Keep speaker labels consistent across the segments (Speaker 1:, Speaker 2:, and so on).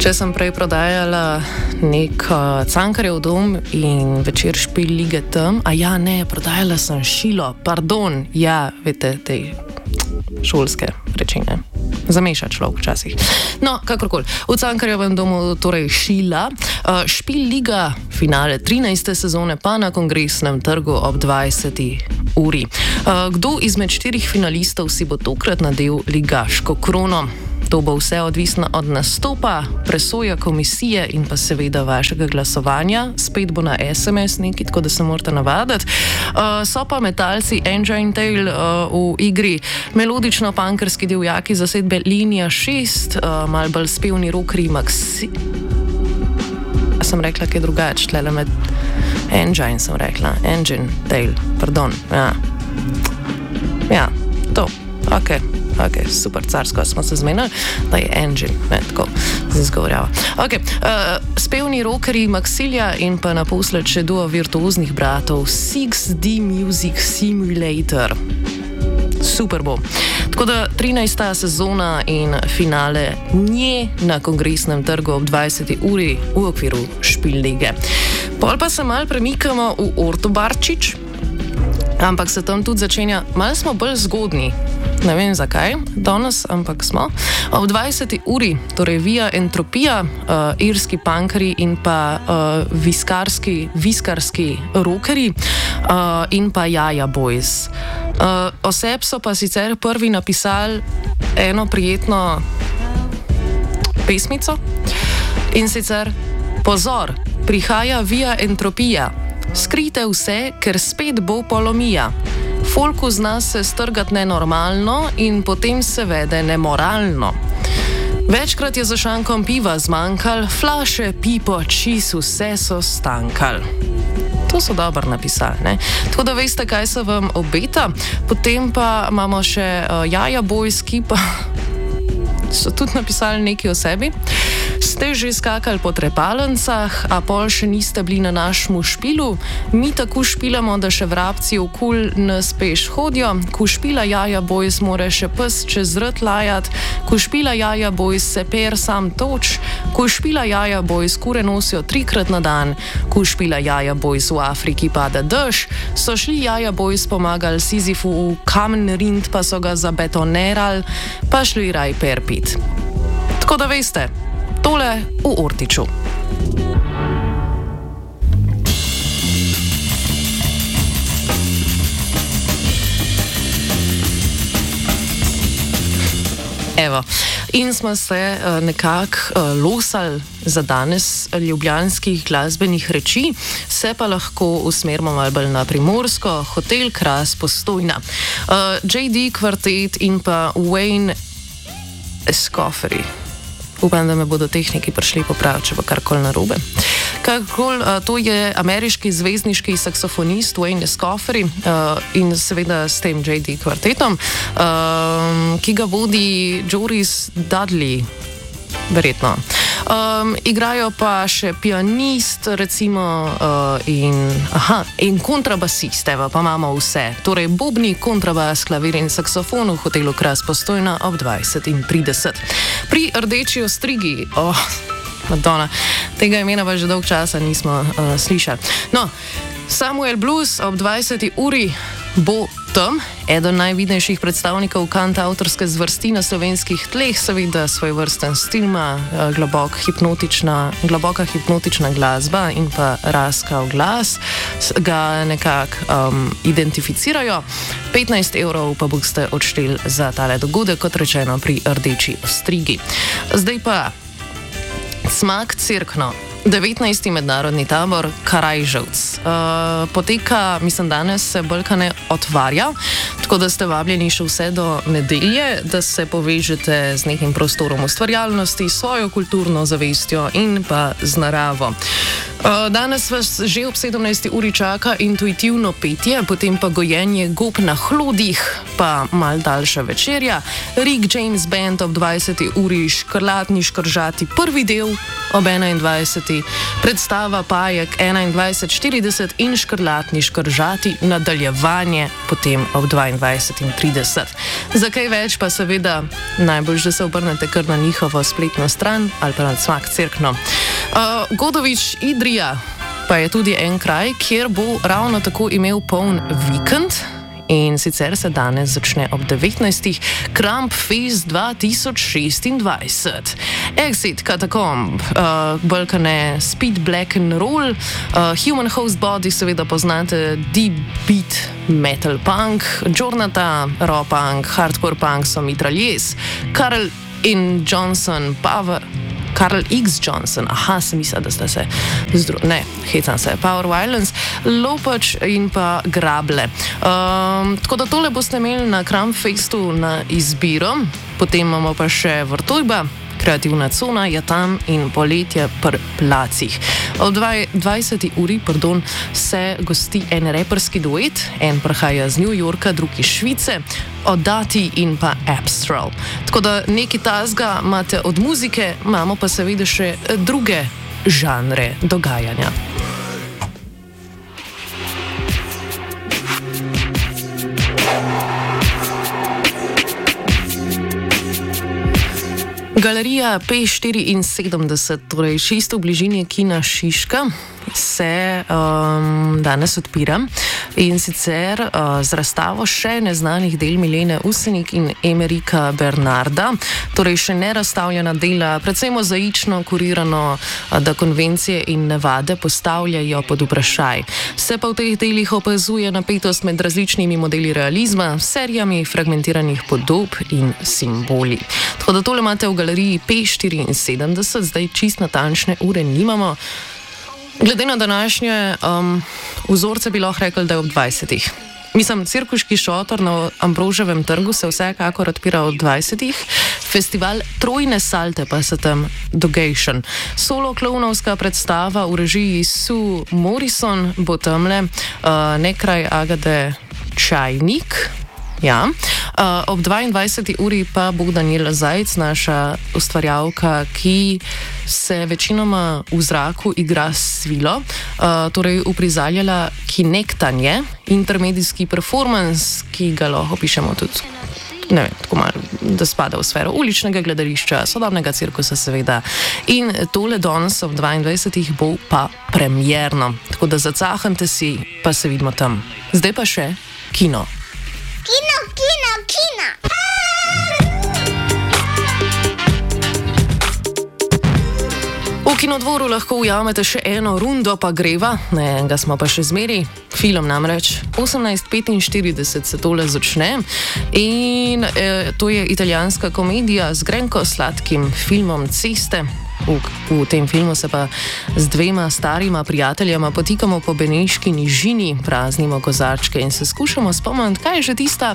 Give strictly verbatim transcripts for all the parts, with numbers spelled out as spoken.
Speaker 1: Če sem prej prodajala nek uh, Cankarjev dom in večer špil lige tam, a ja, ne, prodajala sem Šilo, pardon, ja, veste, te šolske rečine. Zameša človek včasih. No, kakorkoli. V Cankarjevem domu torej Šila, uh, špil liga finale trinajste sezone pa na Kongresnem trgu ob dvajseti uri. Uh, kdo izmed štirih finalistov si bo tokrat nadel ligaško krono? To bo vse odvisno od nastopa, presoje komisije in pa seveda vašega glasovanja. Spet bo na es em es nekaj, tako da se morate navaditi. Uh, so pa metalci Engine Tail uh, v igri, melodično-punkerski divjaki zasedbe Linija šest, uh, malo bolj spevni rockerji Maxi... A sem rekla kaj drugače, tlele med... Engine sem rekla, Engine Tail, pardon, ja. Ja, to, okej. Okay. Ok, super, carsko smo se zmenili, da je engine, ne, tako se izgovorjava. Ok, uh, spevni rockerji Maxilja in pa naposled še duo virtuoznih bratov Six D Music Simulator. Super bo. Tako da trinajsta sezona in finale nje na Kongresnem trgu ob dvajseti uri v okviru špil lige. Pol pa se mal premikamo v Ortobarčič, ampak se tam tudi začenja, malo smo bolj zgodni. Ne vem zakaj, danes, ampak smo. Ob dvajseti uri, torej Via Entropija, uh, irski punkeri in pa uh, viskarski, viskarski rockerji uh, in pa Jaja Boys. Uh, oseb so pa sicer prvi napisali eno prijetno pesmico in sicer pozor, prihaja Via Entropija, skrite vse, ker spet bo polomija. Folku zna se strgati nenormalno in potem se vede nemoralno. Večkrat je za šankom piva zmanjkal, flaše, pipo, čis, vse so stankal. To so dobro napisali, ne? Tako da veste, kaj se vam obeta. Potem pa imamo še uh, Jaja Boys, ki pa so tudi napisali nekaj o sebi. Ste že skakali po trepalnicah, a pol še niste bili na našemu špilu? Mi tako špilamo, da še vrabci okul nas peš hodijo. Ko špila Jaja Boys, more še pes čez rad lajat. Ko špila Jaja Boys, se per sam toč. Ko špila Jaja Boys, kure nosijo trikrat na dan. Ko špila Jaja Boys, v Afriki pada dež. So šli Jaja Boys pomagali Sizifu v kamen rind, pa so ga zabetonerali, pa šli raj per pit. Tako da veste, tole v Ortiču. Evo, in smo se uh, nekako uh, losali za danes ljubljanskih glasbenih reči, se pa lahko usmerimo malo bolj na Primorsko, Hotel Kras Postojna. Uh, J D kvartet in pa Wayne Escoffery. Upam, da me bodo tehniki prišli popraviti, če bo karkoli narobe. Karkoli, uh, to je ameriški zvezdniški saksofonist Wayne Escoffery uh, in seveda s tem J D kvartetom, uh, ki ga vodi Joris Dudley, verjetno. Um, igrajo pa še pianist, recimo, uh, in, aha, in kontrabasist, evo, pa imamo vse. Torej, bobni, kontrabas, klavir in saksofon v Hotelu Kras Postojna ob dvajset in trideset. Pri Rdeči ostrigi, oh, Madonna, tega imena pa že dolg časa nismo uh, slišali. No, Samuel Blues ob dvajseti uri bo tam, eden najvidnejših predstavnikov kantavtorske zvrsti na slovenskih tleh, seveda svoj vrsten stilma, globok hipnotična, globoka hipnotična glasba in pa raskav glas ga nekako um, identificirajo. petnajst evrov pa boste odšteli za tale dogodek, kot rečeno pri Rdeči ostrigi. Zdaj pa Smak Cerkno. devetnajsti mednarodni tabor Karajževc. Uh, poteka, mislim, danes se bolkane otvarja, tako da ste vabljeni še vse do nedelje, da se povežete z nekim prostorom ustvarjalnosti, svojo kulturno zavestjo in pa z naravo. Uh, danes vas že ob sedemnajsti uri čaka intuitivno petje, potem pa gojenje gob na hlodih, pa mal daljša večerja. Rick James Band ob dvajseti uri, Škrlatni škržati prvi del ob enaindvajseti, predstava Pajek enaindvajset štirideset in Škrlatni škržati nadaljevanje potem ob dvainsedemdeseti. dvaindvajset in trideset. Za kaj več pa seveda najbolj, da se obrnete kar na njihovo spletno stran ali pa na Cmak Cerkno. Uh, Godovič Idrija pa je tudi en kraj, kjer bo ravno tako imel poln vikend. In sicer se danes začne ob devetnajstih Kramp Fest dva tisoč šestindvajset. Exit, Catacomb, uh, Balkane, Speed Black and Roll, uh, Human Host Body, seveda poznate, Deep Beat, Metal Punk, Jornata, Raw Punk, Hardcore Punk so Mitraljez, Karl in Johnson, Power... Karl X. Johnson, aha, sem mislila, da ste se zdru... Ne, hecam se. Power Violence, Lopač in pa Grable. Um, tako da tole boste imeli na Kramp Festu na izbiro. Potem imamo pa še Vrtojba, Kreativna cona je tam in Poletje pri placih. Ob dvajseti uri pardon, se gosti en reperski duet, en prihaja z New Yorka, drugi iz Švice, Oddati in pa Abstral. Tako da nekaj tazga imate od muzike, imamo pa seveda še druge žanre dogajanja. Galerija P štiriinsedemdeset, torej čisto v bližini kina Šiška, se um, danes odpira in sicer uh, z razstavo še neznanih del Milene Usenik in Emerika Bernarda, torej še nerazstavljena dela, predvsem mozaično kurirano, uh, da konvencije in navade postavljajo pod vprašaj. Se pa v teh delih opazuje napetost med različnimi modeli realizma, serijami fragmentiranih podob in simboli. Tako da tole imate v galeriji P štiriinsedemdeset, zdaj čist natančne ure nimamo. Glede na današnje um, vzorce bi lahko rekli, da je ob dvajsetih. Mislim, cirkuški šotor na Ambroževem trgu se vsekakor odpira ob dvajsetih, festival Trojne salte pa se tam dogajšen. Solo klovnovska predstava v režiji Sue Morrison bo tamle, uh, nekraj Agade Čajnik. Ja. Uh, ob dvaindvajseti uri pa bo Daniela Zajc, naša ustvarjalka, ki se večinoma v zraku igra s svilo, uh, torej uprizaljala kinektanje, intermedijski performance, ki ga lahko opišemo tudi, ne vem, tako malo, da spada v sfero uličnega gledališča, sodobnega cirkusa seveda. In tole danes ob dvaindvajsetih bo pa premierno, tako da zacahante si, pa se vidimo tam. Zdaj pa še kino.
Speaker 2: Kino, kino, kino!
Speaker 1: V Kinodvoru lahko ujamete še eno rundo, pa greva, ne enega smo pa še zmeri. Film namreč osemnajst petinštirideset se tole začne in eh, to je italijanska komedija z grenko sladkim filmom Ceste. V, v tem filmu se pa z dvema starima prijateljama potikamo po Beneški nižini, praznimo kozarčke in se skušamo spomniti, kaj je že tista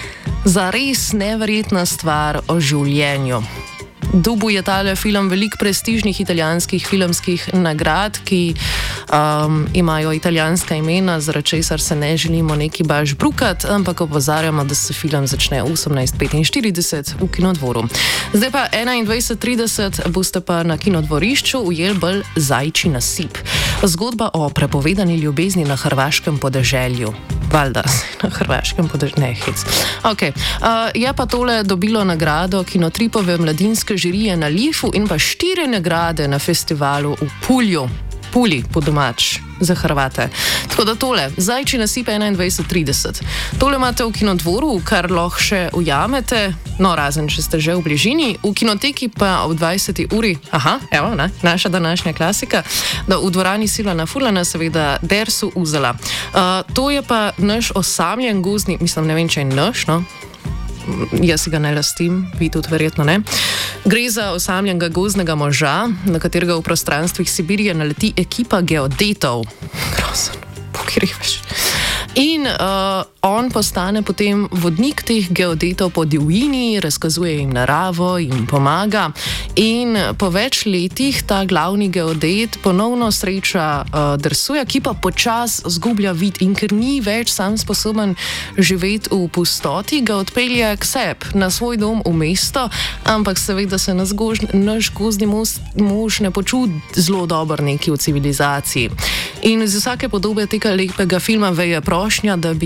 Speaker 1: zares neverjetna stvar o življenju. Dubu je tale film veliko prestižnih italijanskih filmskih nagrad, ki um, imajo italijanska imena, zaradi česar se ne želimo neki baš brukati, ampak opozarjamo, da se film začne osemnajst petinštirideset v Kinodvoru. Zdaj pa enaindvajset trideset boste pa na Kinodvorišču ujeli bolj Zajčji nasip. Zgodba o prepovedani ljubezni na hrvaškem podeželju. Valjda, na hrvaškem podeželju, ne, hec. Ok, uh, je pa tole dobilo nagrado Kinotripove mladinske žirije na Lifu in pa štiri nagrade na festivalu v Pulju. Puli, po domač, za Hrvate. Tako da tole, Zajčji nasip enaindvajset trideset. Tole imate v Kinodvoru, kar lahko še ujamete, no razen, če ste že v bližini, v Kinoteki pa ob dvajseti uri, aha, evo, ne, naša današnja klasika, da v dvorani Silvana Furlana seveda Dersu Uzela. Uh, to je pa naš osamljen gozdni, mislim, ne vem, če je naš, no, jaz si ga ne lastim, vi tudi verjetno ne. Gre za osamljenega gozdnega moža, na katerega v prostranstvih Sibirije naleti ekipa geodetov. Grozen, pokrivaš. In uh, on postane potem vodnik teh geodetov po divjini, razkazuje jim naravo, jim pomaga in po več letih ta glavni geodet ponovno sreča uh, Dersuja, ki pa počas zgublja vid in ker ni več sam sposoben živeti v pustoti, ga odpelje k sebi na svoj dom v mesto, ampak seveda se naš, gož, naš gozdni mož, mož ne počuti zelo dober neki v civilizaciji. In iz vsake podobe tega lepega filma veje prošnja, da bi ji pozorili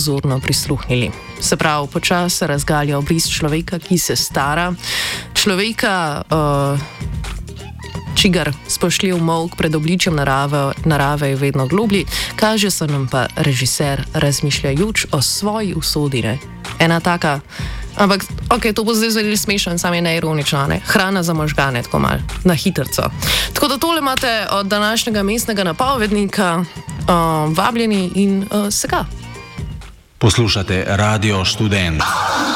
Speaker 1: pozorno prisluhnili. Se pravi, počasi razgalja obris človeka, ki se stara, človeka, uh, čigar spoštljiv molk pred obličjem narave, narave je vedno globlji, kaže se nam pa režiser razmišljajoč o svoji usodi. Ne? Ena taka, ampak ok, to bo zdaj zelo smešen, sam je neironična, ne? Hrana za možgane, tako mal, na hitrco. Tako da tole imate od današnjega mestnega napovednika, uh, vabljeni in uh, se ga.
Speaker 3: Poslušate Radio Študent.